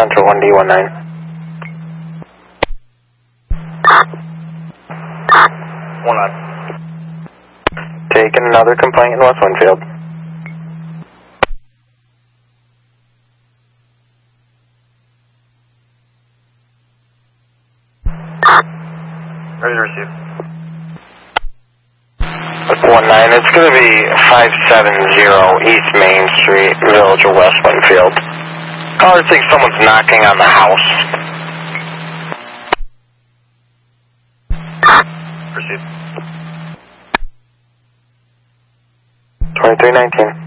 Central 1D19. One on. Taking another complaint in West Winfield. Ready to receive. 19, it's going to be 570 East Main Street, Village of West Winfield. Caller thinks someone's knocking on the house. Proceed. 2319.